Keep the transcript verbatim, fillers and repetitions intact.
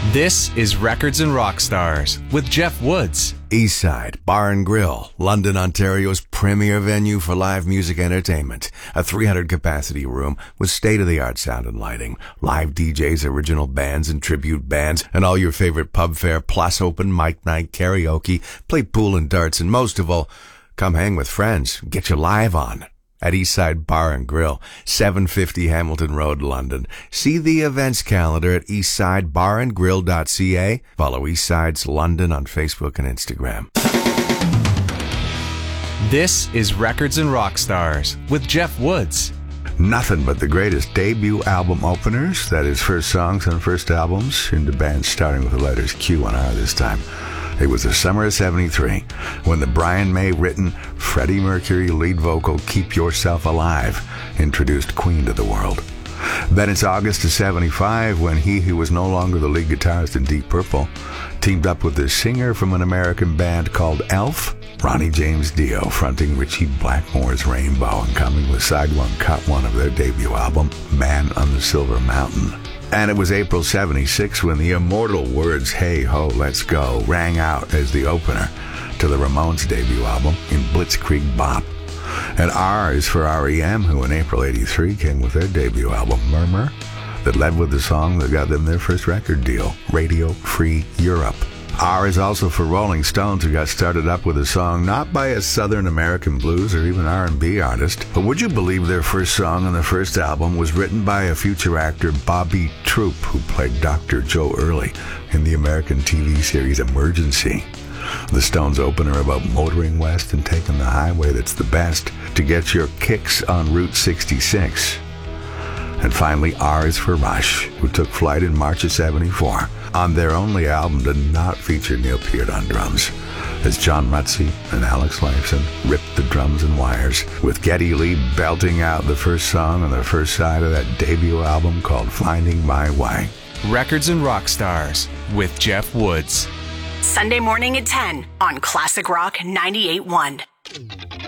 This is Records and Rock Stars with Jeff Woods. Eastside Bar and Grill, London, Ontario's premier venue for live music entertainment. A three hundred capacity room with state-of-the-art sound and lighting, live D Js, original bands and tribute bands, and all your favorite pub fare, plus open mic night, karaoke, play pool and darts, and most of all, come hang with friends, get you live on. At Eastside Bar and Grill, seven fifty Hamilton Road, London. See the events calendar at eastside bar and grill dot c a. Follow Eastside's London on Facebook and Instagram. This is Records and Rock Stars with Jeff Woods. Nothing but the greatest debut album openers, that is first songs on first albums, into bands starting with the letters Q and R this time. It was the summer of seventy-three when the Brian May written Freddie Mercury lead vocal Keep Yourself Alive introduced Queen to the world. Then it's August of seventy-five when he who was no longer the lead guitarist in Deep Purple teamed up with the singer from an American band called Elf, Ronnie James Dio, fronting Richie Blackmore's Rainbow and coming with side one, cut one of their debut album, Man on the Silver Mountain. And it was April seventy-six when the immortal words, "Hey Ho, Let's Go," rang out as the opener to the Ramones' debut album in Blitzkrieg Bop. And R is for R E M, who in April eighty-three came with their debut album, Murmur, that led with the song that got them their first record deal, Radio Free Europe. R is also for Rolling Stones, who got started up with a song not by a Southern American blues or even R and B artist, but would you believe their first song on the first album was written by a future actor, Bobby Troup, who played Doctor Joe Early in the American T V series Emergency. The Stones opener about motoring west and taking the highway that's the best to get your kicks on Route sixty-six. And finally, R is for Rush, who took flight in March of seventy-four on their only album to not feature Neil Peart on drums, as John Rutsey and Alex Lifeson ripped the drums and wires, with Geddy Lee belting out the first song on the first side of that debut album called Finding My Way. Records and Rock Stars with Jeff Woods. Sunday morning at ten on Classic Rock ninety-eight point one.